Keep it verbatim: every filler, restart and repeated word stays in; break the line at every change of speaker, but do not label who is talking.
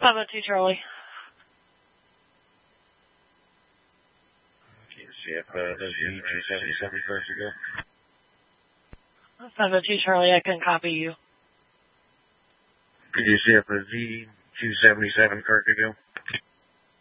five oh two Charlie.
Can you see if uh, those Z two seventy-seven cars to go?
five oh two Charlie, I couldn't copy you.
Could you see if a Z two seventy-seven car could go?